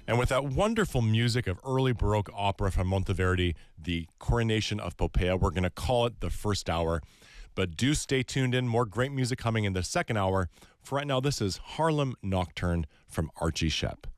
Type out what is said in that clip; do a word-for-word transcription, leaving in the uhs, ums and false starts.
And with that wonderful music of early Baroque opera from Monteverdi, the Coronation of Poppea, we're going to call it the first hour. But do stay tuned in. More great music coming in the second hour. For right now, this is Harlem Nocturne from Archie Shepp.